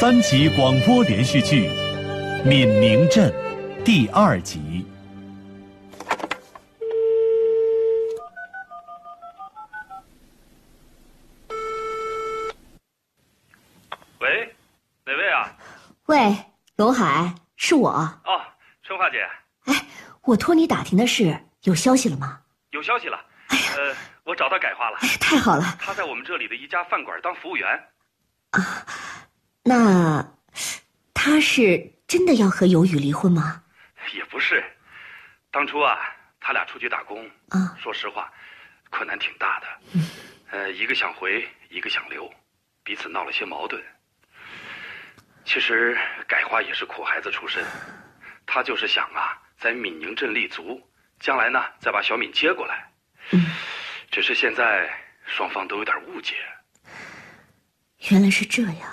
3集广播连续剧《闽宁镇》第2集。 喂，哪位啊？ 喂，龙海，是我。 哦，春花姐。 哎，我托你打听的事，有消息了吗？ 有消息了。哎呀，我找他改化了。 哎，太好了。 他在我们这里的一家饭馆当服务员。 啊，那他是真的要和尤宇离婚吗？ 也不是，当初啊，他俩出去打工啊， 说实话，困难挺大的。一个想回，一个想留，彼此闹了些矛盾。其实改花也是苦孩子出身，他就是想啊，在闽宁镇立足，将来呢再把小敏接过来。只是现在双方都有点误解。 原来是这样。